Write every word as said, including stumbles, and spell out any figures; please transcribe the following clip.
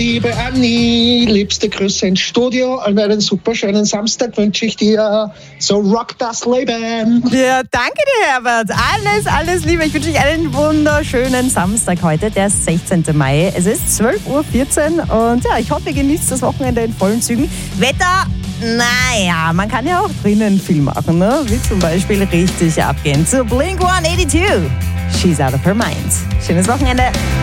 Liebe Anni, liebste Grüße ins Studio. An einen super schönen Samstag wünsche ich dir. So rock das Leben. Ja, danke dir, Herbert. Alles, alles Liebe. Ich wünsche euch einen wunderschönen Samstag heute, der sechzehnten Mai. Es ist zwölf Uhr vierzehn und ja, ich hoffe, ihr genießt das Wochenende in vollen Zügen. Wetter, naja, man kann ja auch drinnen viel machen, ne? Wie zum Beispiel richtig abgehen zu Blink one eighty-two. She's out of her mind. Schönes Wochenende.